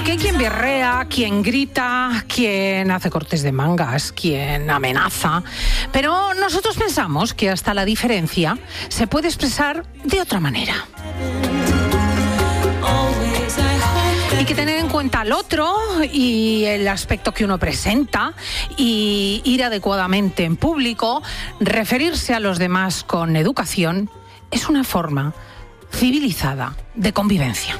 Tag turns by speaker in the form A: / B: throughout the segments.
A: Porque hay quien berrea, quien grita, quien hace cortes de mangas, quien amenaza. Pero nosotros pensamos que hasta la diferencia se puede expresar de otra manera. Hay que tener en cuenta al otro y el aspecto que uno presenta y ir adecuadamente en público, referirse a los demás con educación, es una forma civilizada de convivencia.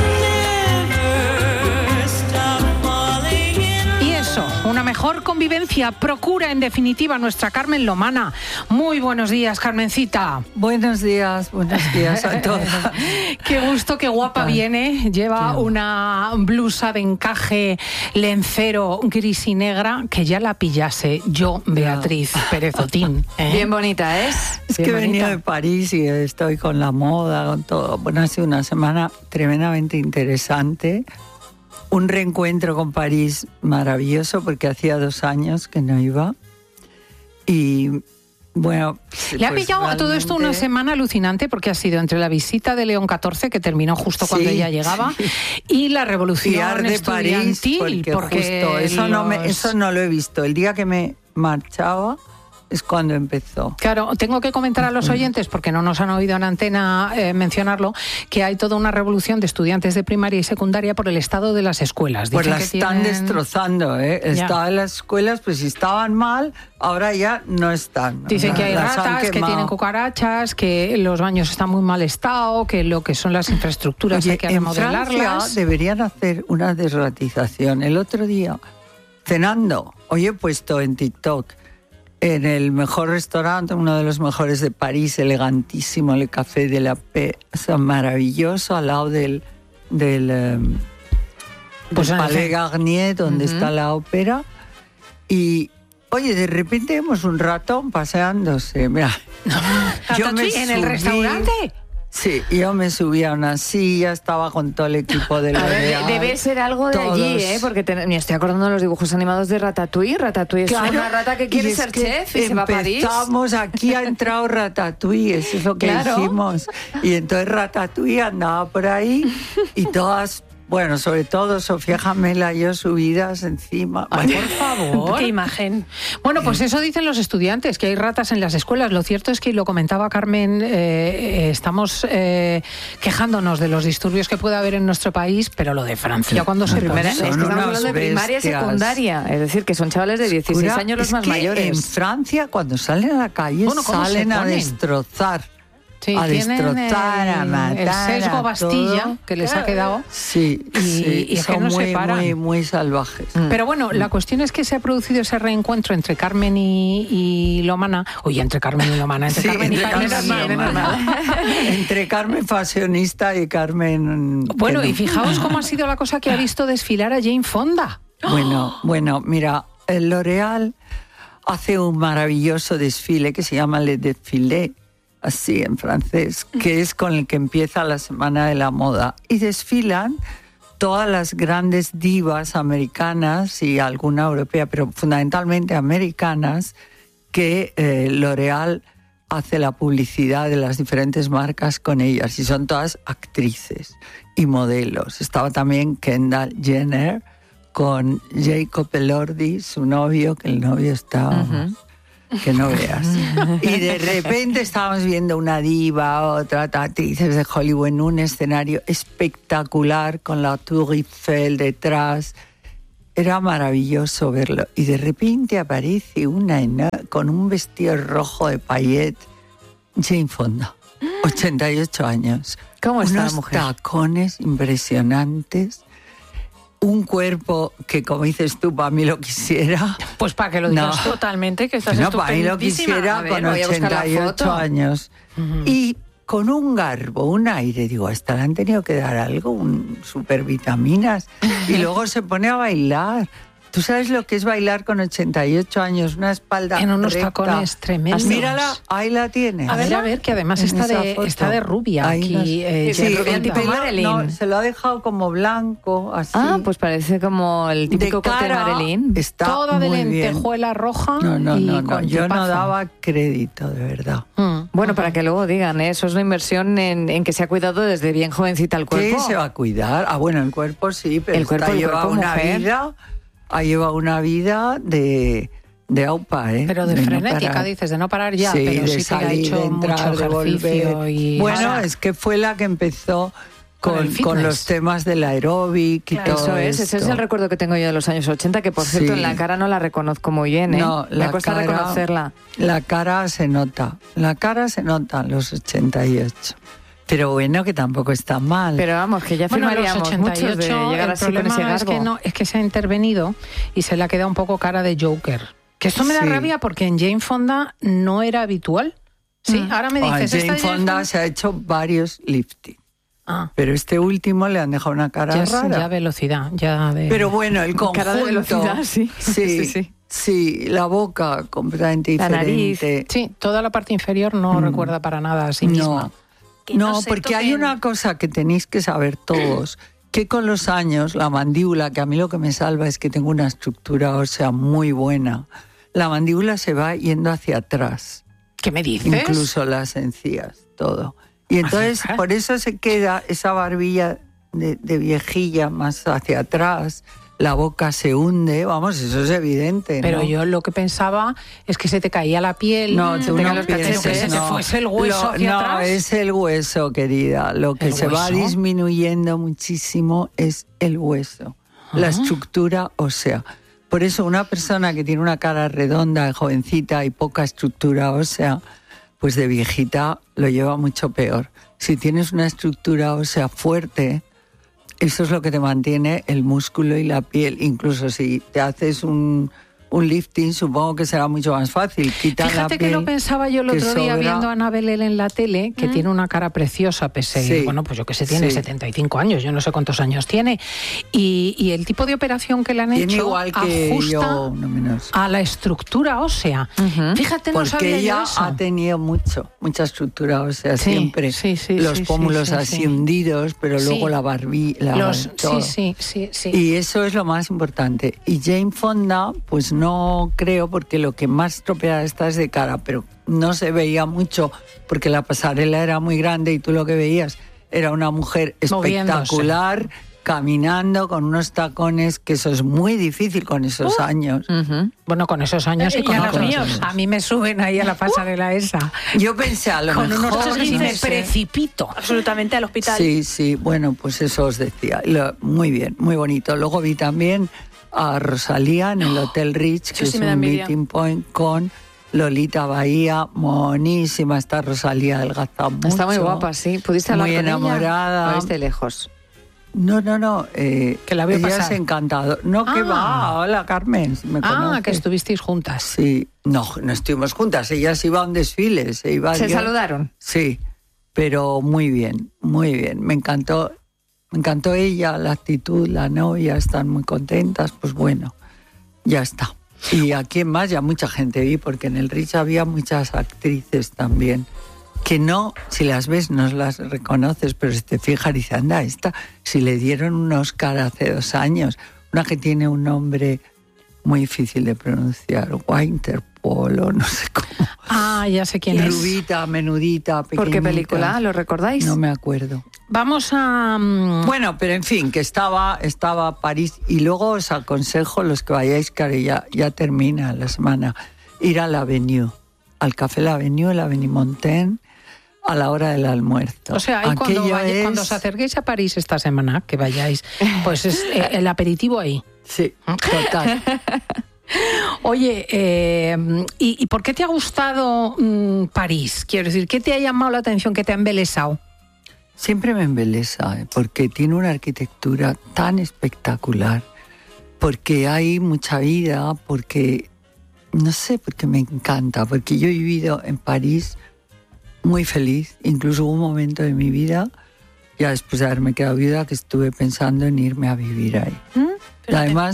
A: Una mejor convivencia procura en definitiva nuestra Carmen Lomana. Muy buenos días, Carmencita.
B: Buenos días a todos.
A: Qué gusto, qué guapa viene. Lleva una blusa de encaje lencero gris y negra que ya la pillase yo, Beatriz Pérez Otín.
C: Bien bonita, ¿eh?
B: Es que he venido de París y estoy con la moda, con todo. Bueno, ha sido una semana tremendamente interesante. Un reencuentro con París maravilloso porque hacía 2 años que no iba. Y bueno...
A: Le ha pillado a todo esto una semana alucinante porque ha sido entre la visita de León XIV, que terminó justo cuando ella llegaba, y la revolución estudiantil.
B: París, porque justo, eso no lo he visto. El día que me marchaba es cuando empezó.
A: Claro, tengo que comentar a los oyentes, porque no nos han oído en antena mencionarlo, que hay toda una revolución de estudiantes de primaria y secundaria por el estado de las escuelas.
B: Pues las están destrozando, ¿eh? Estaban las escuelas, pues si estaban mal, ahora ya no están.
A: Dicen que hay ratas, que tienen cucarachas, que los baños están muy mal estado, que lo que son las infraestructuras hay que remodelarlas.
B: En Francia deberían hacer una desratización. El otro día, cenando, hoy he puesto en TikTok, en el mejor restaurante, uno de los mejores de París, elegantísimo, el Café de la Paix, o sea, maravilloso, al lado del Palais Garnier, donde está la ópera. Y, oye, de repente vemos un ratón paseándose. Mira,
A: ¿en el restaurante?
B: Sí, yo me subí a una silla, estaba con todo el equipo de L'Oréal.
C: Debe ser algo de allí, porque me estoy acordando de los dibujos animados de Ratatouille. Ratatouille es una rata que quiere ser chef y se va a París.
B: Empezamos, aquí ha entrado Ratatouille, eso es lo que dijimos. Y entonces Ratatouille andaba por ahí y todas... Bueno, sobre todo Sofía Jamela y yo subidas encima.
A: Ay, por favor. Qué imagen. Bueno, pues eso dicen los estudiantes, que hay ratas en las escuelas. Lo cierto es que, lo comentaba Carmen, estamos quejándonos de los disturbios que puede haber en nuestro país, pero lo de Francia, cuando se pone...
C: Estamos hablando de primaria y secundaria, es decir, que son chavales de 16 años los más mayores.
B: En Francia, cuando salen a la calle, salen a destrozar.
A: Sí,
B: a destrozar, a matar,
A: el sesgo Bastilla
B: todo.
A: Que les ha quedado.
B: Sí,
A: y es
B: son
A: que no se paran.
B: muy salvajes.
A: Pero bueno, la cuestión es que se ha producido ese reencuentro entre Carmen y Lomana. Oye, entre Carmen y Lomana, Carmen y París.
B: Entre Carmen fashionista y Carmen...
A: Bueno, y fijaos cómo ha sido la cosa que ha visto desfilar a Jane Fonda.
B: Bueno, mira, el L'Oréal hace un maravilloso desfile que se llama Le Défilé, así en francés, que es con el que empieza la Semana de la Moda. Y desfilan todas las grandes divas americanas y alguna europea, pero fundamentalmente americanas, que L'Oréal hace la publicidad de las diferentes marcas con ellas. Y son todas actrices y modelos. Estaba también Kendall Jenner con Jacob Elordi, su novio, que el novio estaba... que no veas. Y de repente estábamos viendo una diva, otra actrices de Hollywood en un escenario espectacular con la Tour Eiffel detrás. Era maravilloso verlo. Y de repente aparece una con un vestido rojo de paillettes, Jane Fonda, 88 años.
C: ¿Cómo está
B: la mujer? Unos tacones impresionantes. Un cuerpo que, como dices tú, para mí lo quisiera.
A: Pues para que lo digas totalmente, que estás estupendísima.
B: Para mí lo quisiera con 88 años. Y con un garbo, un aire. Digo, a esta le han tenido que dar algo, un supervitaminas. Y luego se pone a bailar. ¿Tú sabes lo que es bailar con 88 años? Una espalda
A: en unos
B: recta.
A: tacones tremendos.
B: Mírala, ahí la tienes.
A: A ver, que además está de rubia. Aquí,
C: sí, rubia tipo Marilyn.
B: No, se lo ha dejado como blanco, así.
C: Ah, pues parece como el típico corte de Marilyn.
B: Está
A: toda de
B: muy
A: lentejuela roja.
B: No, yo
A: chupazo.
B: no daba crédito, de verdad.
C: Bueno, para que luego digan, eso es una inversión en que se ha cuidado desde bien jovencita el cuerpo.
B: ¿Qué se va a cuidar? Ah, bueno, el cuerpo sí, pero
C: el cuerpo
B: lleva una
C: mujer.
B: vida... Lleva una vida de aupa, ¿eh?
A: Pero de frenética, no dices, de no parar ya,
B: sí,
A: pero
B: de
A: sí
B: salir,
A: que ha hecho
B: de entrar,
A: mucho ejercicio.
B: Bueno, es que fue la que empezó con los temas del aeróbic y todo
C: eso. Ese es el recuerdo que tengo yo de los años 80, que por cierto en la cara no la reconozco muy bien, ¿eh?
B: No,
C: me cuesta reconocerla.
B: La cara se nota en los 88. Pero bueno, que tampoco está mal.
C: Pero vamos, que ya firmaríamos
A: los 88,
C: muchos de llegar así con ese garbo.
A: Es que se ha intervenido y se le ha quedado un poco cara de Joker. Que esto me da rabia porque en Jane Fonda no era habitual. Sí, ahora me dices...
B: Jane Fonda se ha hecho varios lifting. Pero este último le han dejado una cara rara.
A: Ya velocidad, ya de...
B: Pero bueno, el conjunto...
C: Cara de velocidad, sí.
B: Sí, la boca completamente diferente.
C: La nariz.
A: Sí, toda la parte inferior no recuerda para nada a sí misma.
B: No, porque hay una cosa que tenéis que saber todos, que con los años la mandíbula, que a mí lo que me salva es que tengo una estructura ósea muy buena, la mandíbula se va yendo hacia atrás.
A: ¿Qué me dices?
B: Incluso las encías, todo. Y entonces por eso se queda esa barbilla de viejilla más hacia atrás, la boca se hunde, vamos, eso es evidente, ¿no?
A: Pero yo lo que pensaba es que se te caía la piel,
B: tú no piensas,
A: que se te fuese el hueso hacia atrás.
B: No, es el hueso, querida. Lo que se va disminuyendo muchísimo es el hueso, la estructura ósea. Por eso una persona que tiene una cara redonda, jovencita y poca estructura ósea, pues de viejita lo lleva mucho peor. Si tienes una estructura ósea fuerte, eso es lo que te mantiene el músculo y la piel. Incluso si te haces un lifting, supongo que será mucho más fácil.
A: Fíjate que lo pensaba yo el otro día viendo a Ana Belén en la tele, que tiene una cara preciosa, pese, bueno, pues yo que sé, tiene 75 años, yo no sé cuántos años tiene. Y el tipo de operación que le han hecho
B: igual que
A: ajusta
B: yo, no menos,
A: a la estructura ósea. Fíjate, no sabía
B: porque ella
A: yo eso.
B: ha tenido mucha estructura ósea, siempre. Los pómulos así hundidos, pero luego la barbilla.
A: Sí.
B: Y eso es lo más importante. Y Jane Fonda, pues no creo, porque lo que más estropeada está es de cara, pero no se veía mucho porque la pasarela era muy grande y tú lo que veías era una mujer espectacular, caminando con unos tacones, que eso es muy difícil con esos años.
A: Bueno, con esos años y con los míos. A mí me suben ahí a la pasarela esa.
B: Yo pensé a lo mejor...
A: Con unos tacones y me precipito.
C: Absolutamente al hospital.
B: Sí, bueno, pues eso os decía. Muy bien, muy bonito. Luego vi también a Rosalía en el Hotel Rich, que es un meeting point con Lolita Bahía, monísima, está Rosalía, adelgaza mucho.
C: Está muy guapa, sí. ¿Pudiste hablar
B: muy
C: con
B: enamorada.
C: ella? ¿O viste lejos?
B: No.
A: Que la veo pasar.
B: Ella es encantado. No, que va. Hola, Carmen. ¿Me conoce?
A: Que estuvisteis juntas.
B: Sí. No estuvimos juntas. Ella se iba a un desfile. ¿Se
C: saludaron?
B: Sí, pero muy bien, muy bien. Me encantó ella, la actitud, la novia, están muy contentas. Pues bueno, ya está. Y aquí en más ya mucha gente vi, porque en el Rich había muchas actrices también, que no, si las ves no las reconoces, pero si te fijas, dices, anda, esta, si le dieron un Oscar hace 2 años, una que tiene un nombre muy difícil de pronunciar, Winterpol o no sé cómo.
A: Ya sé quién es.
B: Rubita, menudita, pequeñita.
C: ¿Por qué película? ¿Lo recordáis?
B: No me acuerdo.
A: Vamos a...
B: Bueno, pero en fin, que estaba París, y luego os aconsejo, los que vayáis, que ya termina la semana, ir a la Avenue, al Café La Avenue, la Avenue Montaigne, a la hora del almuerzo.
A: O sea, ahí cuando os acerquéis a París esta semana, que vayáis, pues es el aperitivo ahí.
B: Sí, total.
A: Oye, ¿y por qué te ha gustado París? Quiero decir, ¿qué te ha llamado la atención, qué te ha embelesado?
B: Siempre me embelesa, porque tiene una arquitectura tan espectacular, porque hay mucha vida, porque, no sé, porque me encanta, porque yo he vivido en París muy feliz, incluso hubo un momento de mi vida, ya después de haberme quedado viuda, que estuve pensando en irme a vivir ahí. Además,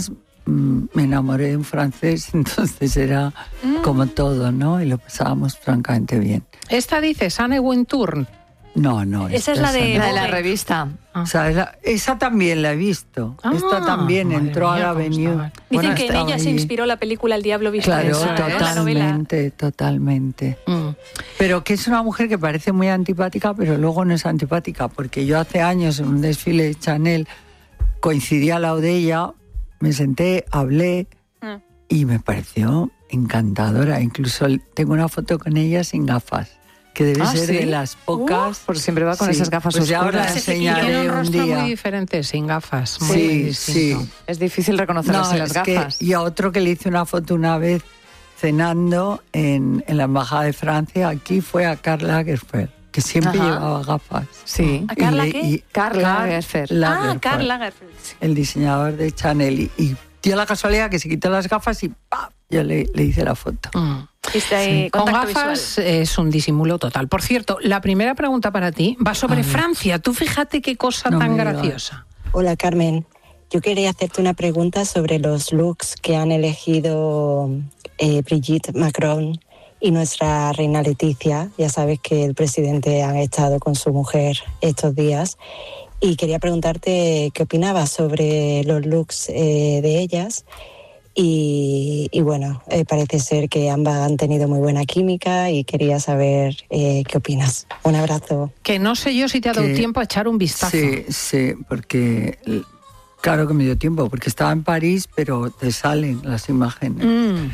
B: me enamoré de un francés, entonces era como todo, ¿no? Y lo pasábamos francamente bien.
A: ¿Esta dices, Anne Wintour?
B: No.
C: Esa es la de la revista.
B: O sea, esa también la he visto. Esta también entró a la Avenue.
D: Dicen que en ella se inspiró la película El Diablo Viste.
B: Claro, totalmente. Pero que es una mujer que parece muy antipática, pero luego no es antipática, porque yo hace años en un desfile de Chanel coincidí al lado de ella, me senté, hablé y me pareció encantadora. Incluso tengo una foto con ella sin gafas, que debe ser de las pocas.
C: Porque siempre va con esas gafas oscuras.
B: Ahora la enseñaré
A: tiene un
B: un
A: rostro
B: día.
A: muy diferente, sin gafas.
B: Sí.
C: Es difícil reconocerlas en las gafas.
B: Y a otro que le hice una foto una vez cenando en la Embajada de Francia, aquí fue a Karl Lagerfeld, que siempre llevaba gafas.
C: Sí.
D: ¿A Karl qué?
C: Karl Lagerfeld.
D: Karl Lagerfeld.
B: El diseñador de Chanel. Y dio la casualidad que se quitó las gafas y ¡pam! Yo le hice la foto.
A: Con gafas visual. Es un disimulo total. Por cierto, la primera pregunta para ti va sobre Francia. Tú fíjate qué cosa tan graciosa.
E: Hola, Carmen. Yo quería hacerte una pregunta sobre los looks que han elegido Brigitte Macron y nuestra reina Leticia. Ya sabes que el presidente ha estado con su mujer estos días. Y quería preguntarte qué opinabas sobre los looks de ellas. Y bueno, parece ser que ambas han tenido muy buena química y quería saber qué opinas. Un abrazo.
A: Que no sé yo si te ha dado tiempo a echar un vistazo.
B: Sí, porque claro que me dio tiempo, porque estaba en París, pero te salen las imágenes.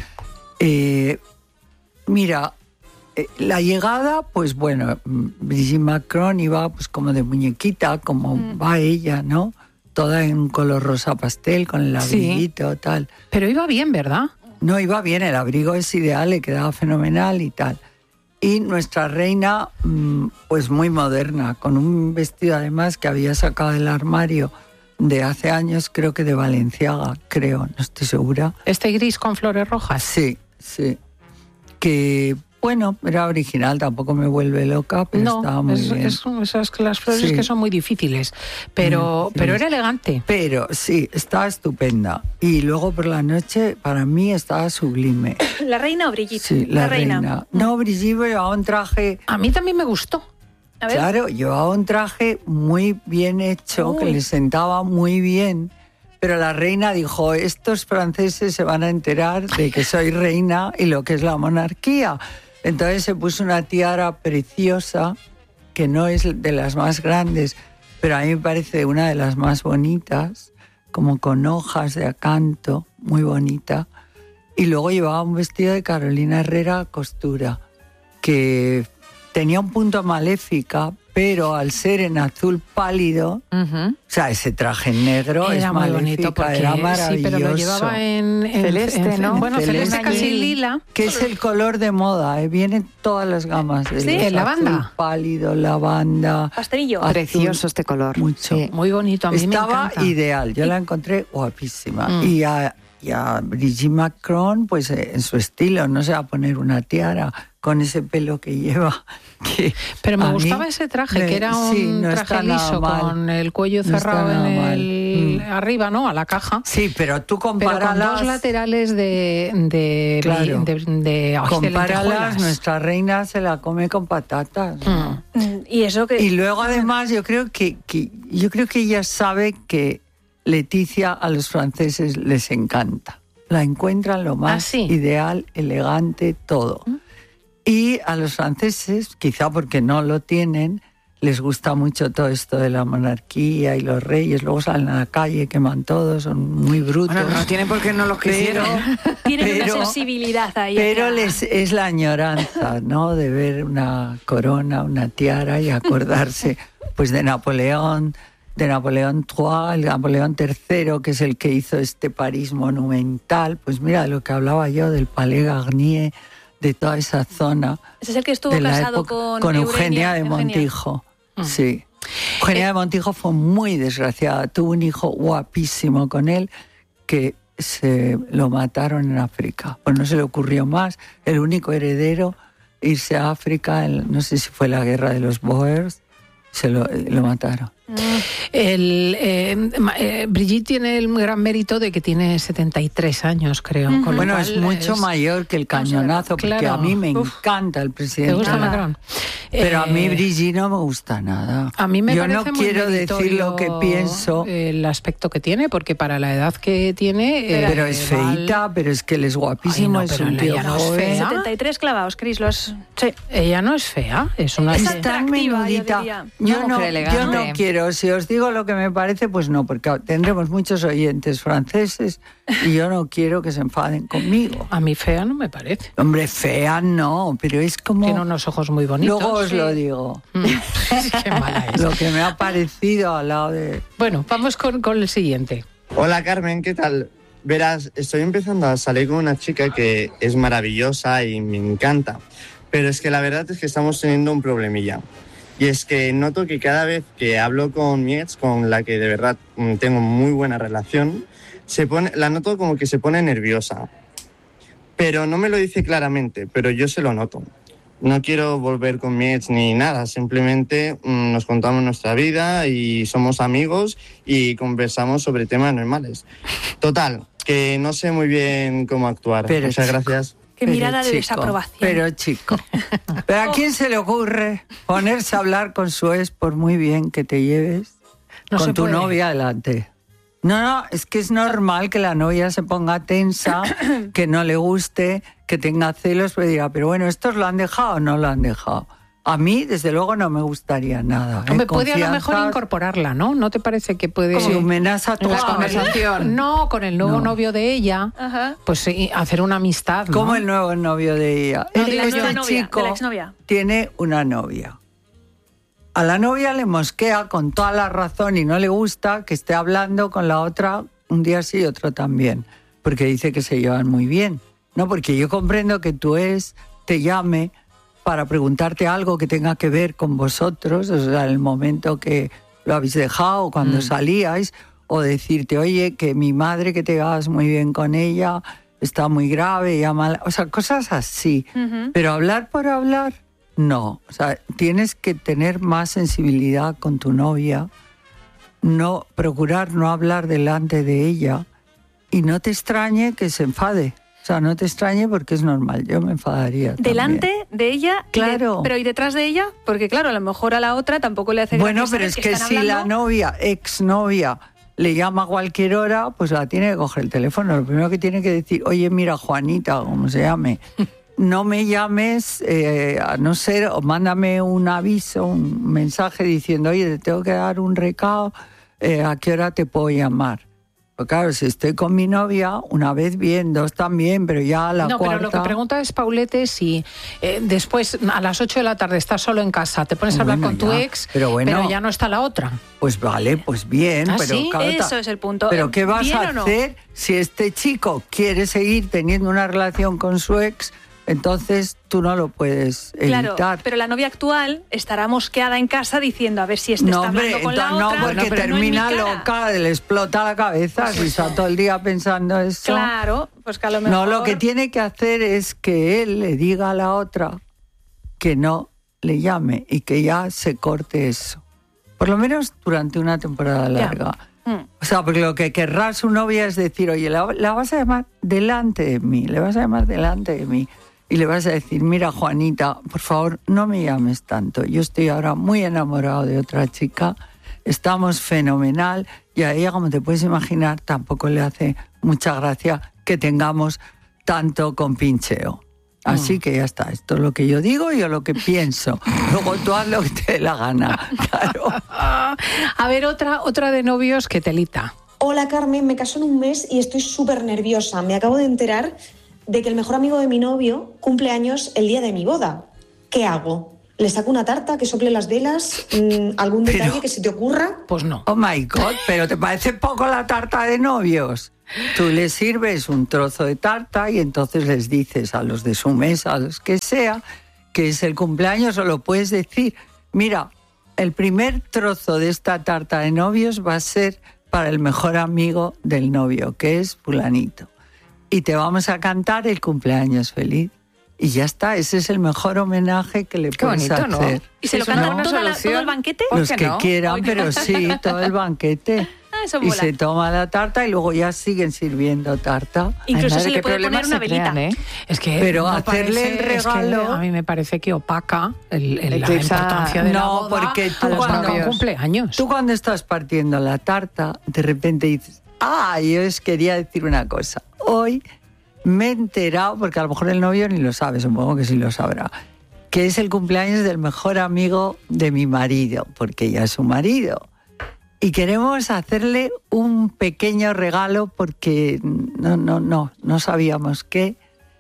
B: Mira, la llegada, pues bueno, Brigitte Macron iba pues como de muñequita, como va ella, ¿no? Toda en un color rosa pastel, con el abriguito, tal.
A: Pero iba bien, ¿verdad?
B: No, iba bien, el abrigo es ideal, le quedaba fenomenal y tal. Y nuestra reina, pues muy moderna, con un vestido además que había sacado del armario de hace años, creo que de Balenciaga, no estoy segura.
A: ¿Este gris con flores rojas?
B: Sí. Que... Bueno, era original, tampoco me vuelve loca, pero estaba muy bien.
A: Esas las flores que son muy difíciles, pero era elegante.
B: Pero sí, estaba estupenda. Y luego por la noche, para mí, estaba sublime.
D: ¿La reina o Brigitte?
B: Sí, la reina. No, Brigitte llevaba un traje...
A: A mí también me gustó.
D: A ver.
B: Claro, llevaba un traje muy bien hecho, que le sentaba muy bien. Pero la reina dijo, estos franceses se van a enterar de que soy reina y lo que es la monarquía. Entonces se puso una tiara preciosa, que no es de las más grandes, pero a mí me parece una de las más bonitas, como con hojas de acanto, muy bonita. Y luego llevaba un vestido de Carolina Herrera costura, que tenía un punto maléfica, pero al ser en azul pálido, o sea, ese traje negro
A: era
B: es
A: muy
B: maléfica,
A: bonito porque,
B: era maravilloso.
A: Sí, pero lo llevaba en
C: celeste, ¿no?
A: Bueno, celeste casi lila.
B: Que es el color de moda, vienen todas las gamas.
A: ¿Sí? ¿El lavanda?
B: Azul pálido, lavanda.
D: Pastelillo.
C: Precioso este color.
B: Mucho.
C: Sí.
A: Muy bonito, a mí me encanta.
B: Estaba ideal, yo la encontré guapísima. Y a Brigitte Macron, pues en su estilo, no se va a poner una tiara con ese pelo que lleva.
A: Pero me gustaba ese traje, que era un traje liso con el cuello cerrado arriba, ¿no? A la caja.
B: Sí, pero tú compáralas.
A: Pero con dos laterales de
B: compáralas, nuestra reina se la come con patatas. ¿No?
D: Y
B: luego además yo creo que ella sabe que Leticia a los franceses les encanta. La encuentran lo más ideal, elegante, todo. Y a los franceses, quizá porque no lo tienen, les gusta mucho todo esto de la monarquía y los reyes. Luego salen a la calle, queman todos, son muy brutos.
C: Bueno, no tienen por qué no los quisieron.
D: Tienen una sensibilidad ahí.
B: Pero es la añoranza, ¿no? De ver una corona, una tiara y acordarse pues de Napoleón III, el Napoleón III, que es el que hizo este París monumental. Pues mira, lo que hablaba yo del Palais Garnier, de toda esa zona.
D: Ese es el que estuvo casado con
B: Eugenia de Montijo. Sí. Eugenia de Montijo fue muy desgraciada. Tuvo un hijo guapísimo con él que se lo mataron en África. Pues no se le ocurrió más. El único heredero, irse a África, no sé si fue la guerra de los Boers, lo mataron.
A: Brigitte tiene el gran mérito de que tiene 73 años, creo. Con
B: bueno,
A: lo cual
B: es mucho mayor que el cañonazo, porque
A: claro.
B: A mí me encanta el presidente.
A: ¿Te gusta Macron?
B: Pero a mí Brigitte no me gusta nada.
A: A mí me parece
B: Yo no quiero decir lo que pienso.
A: El aspecto que tiene, porque para la edad que tiene...
B: pero es feita, pero es que él es guapísimo,
A: Ay, no,
B: es un tío
A: ella no es
B: joven.
A: fea.
D: 73 clavados, Cris,
A: Sí. Ella no es fea, es una...
D: Es
B: Está
D: atractiva,
B: menudita.
D: yo diría.
B: Yo no
C: elegante.
B: quiero, si os digo lo que me parece, pues no, porque tendremos muchos oyentes franceses y yo no quiero que se enfaden conmigo.
A: A mí fea no me parece.
B: Hombre, fea no, pero es como...
A: Tiene unos ojos muy bonitos.
B: Luego os lo digo.
A: Qué mala es.
B: Lo que me ha parecido al lado de...
A: Bueno, vamos con el siguiente.
F: Hola Carmen, ¿qué tal? Verás, estoy empezando a salir con una chica que es maravillosa y me encanta, pero es que la verdad es que estamos teniendo un problemilla. Y es que noto que cada vez que hablo con mi ex, con la que de verdad tengo muy buena relación, la noto como que se pone nerviosa. Pero no me lo dice claramente, pero yo se lo noto. No quiero volver con mi ex ni nada, simplemente nos contamos nuestra vida y somos amigos y conversamos sobre temas normales. Total, que no sé muy bien cómo actuar.
B: Pero
F: muchas gracias.
D: Qué mirada de
B: chico,
D: desaprobación.
B: Pero chico, ¿pero a quién se le ocurre ponerse a hablar con su ex por muy bien que te lleves
A: No
B: con
A: se
B: tu
A: puede.
B: novia delante? No, es que es normal que la novia se ponga tensa, que no le guste, que tenga celos, pero dirá, pero bueno, ¿estos lo han dejado o no lo han dejado? A mí, desde luego, no me gustaría nada.
A: Hombre, puede a lo
B: Confianzas,
A: mejor incorporarla, ¿no? ¿No te parece que puede...?
B: Si amenaza
A: en la
B: toda
A: conversación. No, con el nuevo novio de ella,
D: Ajá.
A: pues sí, hacer una amistad, ¿no?
B: como el nuevo novio de ella.
D: No, de la
B: Este
D: nueva novia,
B: chico
D: de la exnovia.
B: tiene una novia. A la novia le mosquea con toda la razón y no le gusta que esté hablando con la otra un día sí y otro también, porque dice que se llevan muy bien. No, porque yo comprendo que tu ex te llame para preguntarte algo que tenga que ver con vosotros, o sea, el momento que lo habéis dejado, cuando salíais, o decirte, oye, que mi madre, que te llevas muy bien con ella, está muy grave, llama, o sea, cosas así. Pero hablar por hablar, no. O sea, tienes que tener más sensibilidad con tu novia, no procurar no hablar delante de ella y no te extrañe que se enfade. O sea, no te extrañe porque es normal, yo me enfadaría también.
D: Delante de ella,
B: claro.
D: pero ¿y detrás de ella? Porque claro, a lo mejor a la otra tampoco le hace
B: Bueno,
D: gracia
B: pero es
D: saber
B: que
D: están
B: si la
D: hablando.
B: novia, exnovia, le llama a cualquier hora, pues la tiene que coger el teléfono. Lo primero que tiene que decir, oye, mira, Juanita, o como se llame, no me llames, a no ser, o mándame un aviso, un mensaje diciendo, oye, te tengo que dar un recado, ¿a qué hora te puedo llamar? Pues claro, si estoy con mi novia, una vez bien, dos también, pero ya a la cuarta...
A: No, pero lo que pregunta es, Paulette, si después, a las 8 de la tarde, estás solo en casa, te pones a hablar con tu ex, pero ya no está la otra.
B: Pues vale, pues bien,
A: ¿Ah,
B: pero
A: sí?
B: claro,
D: Eso es el punto.
B: ¿Pero qué vas
D: ¿Bien
B: a
D: o no?
B: hacer si este chico quiere seguir teniendo una relación con su ex? Entonces tú no lo puedes evitar.
D: Claro, pero la novia actual estará mosqueada en casa diciendo a ver si este está hablando con la
B: no,
D: otra.
B: porque
D: Bueno, pero
B: termina
D: no en mi cara.
B: loca, le explota la cabeza,
D: Pues
B: si
D: eso.
B: está todo el día pensando eso.
D: Claro, pues que a lo mejor...
B: No, lo que tiene que hacer es que él le diga a la otra que no le llame y que ya se corte eso. Por lo menos durante una temporada larga. O sea, porque lo que querrá su novia es decir, oye, la vas a llamar delante de mí, le vas a llamar delante de mí. Y le vas a decir, mira, Juanita, por favor, no me llames tanto. Yo estoy ahora muy enamorado de otra chica, estamos fenomenal, y a ella, como te puedes imaginar, tampoco le hace mucha gracia que tengamos tanto compincheo. Así que ya está, esto es lo que yo digo y yo lo que pienso. Luego tú haz lo que te dé la gana, claro.
A: A ver, otra de novios que telita.
G: Hola Carmen, me caso en un mes y estoy súper nerviosa. Me acabo de enterar de que el mejor amigo de mi novio cumple años el día de mi boda. ¿Qué hago? ¿Le saco una tarta, que sople las velas? ¿Algún detalle que se te ocurra?
A: Pues no.
B: Oh my God, pero ¿te parece poco la tarta de novios? Tú les sirves un trozo de tarta y entonces les dices a los de su mesa, a los que sea, que es el cumpleaños, o lo puedes decir, mira, el primer trozo de esta tarta de novios va a ser para el mejor amigo del novio, que es fulanito. Y te vamos a cantar el cumpleaños feliz. Y ya está, ese es el mejor homenaje que le puedes hacer.
C: ¿No?
D: ¿Y se lo cantan todo el banquete?
B: Los que quieran, pero sí, todo el banquete. Y se toma la tarta y luego ya siguen sirviendo tarta.
D: Incluso se le puede poner una velita.
A: Es que
B: pero hacerle el regalo...
A: a mí me parece que opaca la importancia de la boda.
B: No, porque tú cuando estás partiendo la tarta, de repente dices, yo os quería decir una cosa. Hoy me he enterado, porque a lo mejor el novio ni lo sabe, supongo que sí lo sabrá, que es el cumpleaños del mejor amigo de mi marido, porque ella es su marido. Y queremos hacerle un pequeño regalo porque no sabíamos qué.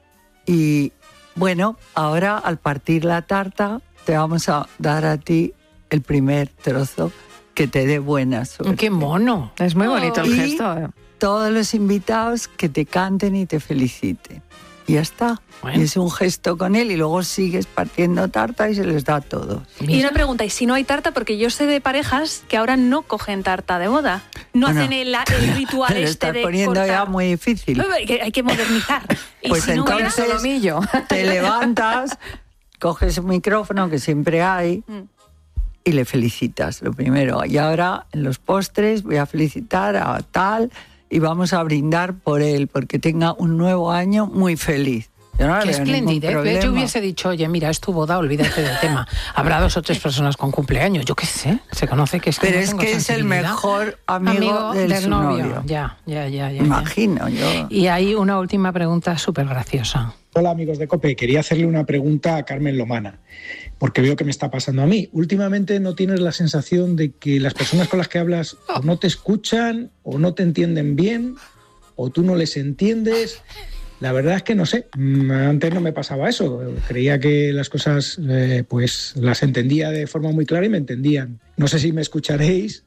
B: Y bueno, ahora al partir la tarta te vamos a dar a ti el primer trozo que te dé buena suerte.
A: ¡Qué mono!
C: Es muy bonito el gesto.
B: Todos los invitados que te canten y te feliciten. Y ya está. Bueno. Y es un gesto con él y luego sigues partiendo tarta y se les da todo.
D: Y una pregunta, ¿y si no hay tarta? Porque yo sé de parejas que ahora no cogen tarta de boda. No hacen el ritual
B: te
D: este de
B: poniendo
D: cortar.
B: Ya muy difícil.
D: Hay que modernizar.
B: Pues si entonces te levantas, coges un micrófono que siempre hay y le felicitas, lo primero. Y ahora en los postres voy a felicitar a tal... y vamos a brindar por él, porque tenga un nuevo año muy feliz. Yo no
A: Qué esplendidez. Yo hubiese dicho, oye, mira, es tu boda, olvídate del tema. Habrá 2 o 3 personas con cumpleaños, yo qué sé, se conoce que es que
B: pero
A: no
B: es que es el mejor amigo del
A: novio. Ya.
B: Imagino yo.
A: Y hay una última pregunta súper graciosa.
H: Hola amigos de COPE, quería hacerle una pregunta a Carmen Lomana, porque veo que me está pasando a mí. Últimamente no tienes la sensación de que las personas con las que hablas o no te escuchan, o no te entienden bien, o tú no les entiendes. La verdad es que no sé, antes no me pasaba eso. Creía que las cosas pues las entendía de forma muy clara y me entendían. No sé si me escucharéis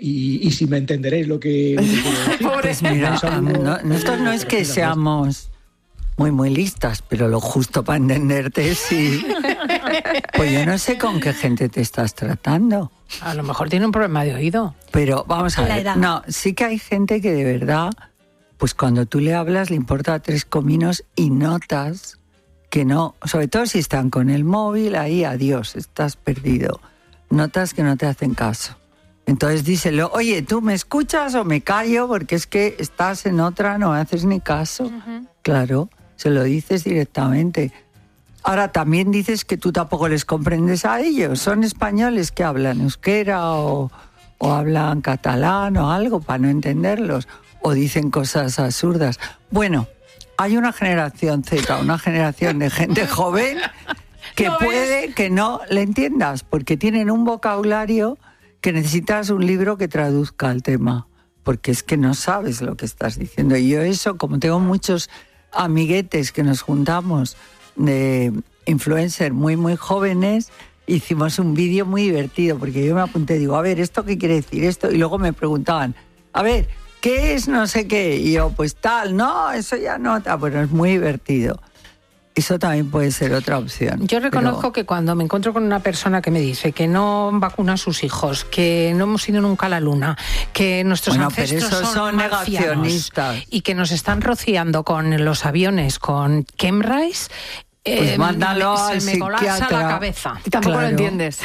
H: y si me entenderéis lo que quiero decir.
B: Pues mira, nosotros no es que seamos... muy listas, pero lo justo para entenderte sí. Pues yo no sé con qué gente te estás tratando.
A: A lo mejor tiene un problema de oído.
B: Pero vamos a ver, no, sí que hay gente que de verdad, pues cuando tú le hablas le importa 3 cominos y notas que no, sobre todo si están con el móvil, ahí adiós, estás perdido. Notas que no te hacen caso. Entonces díselo, oye, ¿tú me escuchas o me callo? Porque es que estás en otra, no me haces ni caso. Claro. Se lo dices directamente. Ahora también dices que tú tampoco les comprendes a ellos. Son españoles que hablan euskera o hablan catalán o algo para no entenderlos. O dicen cosas absurdas. Bueno, hay una generación Z, una generación de gente joven que puede que no le entiendas porque tienen un vocabulario que necesitas un libro que traduzca el tema. Porque es que no sabes lo que estás diciendo. Y yo eso, como tengo muchos... amiguetes que nos juntamos de influencers muy jóvenes, hicimos un vídeo muy divertido porque yo me apunté, digo, a ver, ¿esto qué quiere decir esto? Y luego me preguntaban, a ver, ¿qué es no sé qué? Y yo, pues tal, no, eso ya no, bueno, es muy divertido. Eso también puede ser otra opción.
A: Yo reconozco que cuando me encuentro con una persona que me dice que no vacuna a sus hijos, que no hemos ido nunca a la luna, que nuestros ancestros son
B: negacionistas
A: y que nos están rociando con los aviones con chemtrails,
B: pues mándalo al
A: se me colapsa la cabeza.
C: Y tampoco lo entiendes.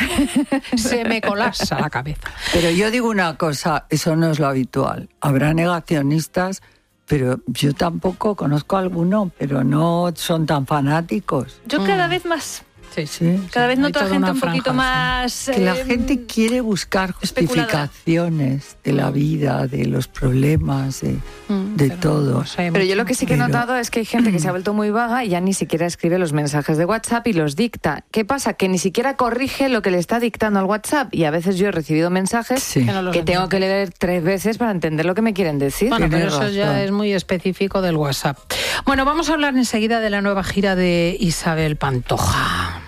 A: Se me colapsa la cabeza.
B: Pero yo digo una cosa, eso no es lo habitual. Habrá negacionistas, pero yo tampoco conozco a alguno, pero no son tan fanáticos.
D: Yo cada vez más...
B: Sí.
D: Cada vez noto a gente un poquito más...
B: Que la gente quiere buscar justificaciones de la vida, de los problemas, de todo.
C: Pero yo lo que sí que he notado es que hay gente que se ha vuelto muy vaga y ya ni siquiera escribe los mensajes de WhatsApp y los dicta. ¿Qué pasa? Que ni siquiera corrige lo que le está dictando al WhatsApp. Y a veces yo he recibido mensajes que tengo que leer 3 veces para entender lo que me quieren decir.
A: Bueno, pero eso ya es muy específico del WhatsApp. Bueno, vamos a hablar enseguida de la nueva gira de Isabel Pantoja.